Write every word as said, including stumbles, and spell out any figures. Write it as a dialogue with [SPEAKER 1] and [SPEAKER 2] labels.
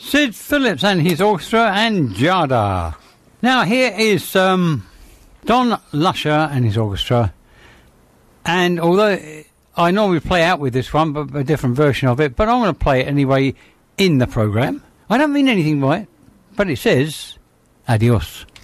[SPEAKER 1] Sid Phillips and his orchestra and Jada. Now here is um, Don Lusher and his orchestra, and although I normally play out with this one, but a different version of it, but I'm going to play it anyway in the programme. I don't mean anything by it, but it says adios.